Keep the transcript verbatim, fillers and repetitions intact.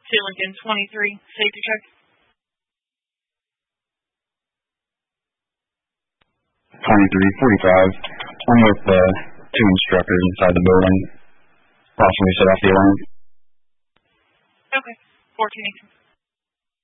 two Lincoln twenty-three, safety check. twenty-three forty-five. I'm with the two instructors inside the building. Possibly set off the alarm. Okay, fourteen eighteen.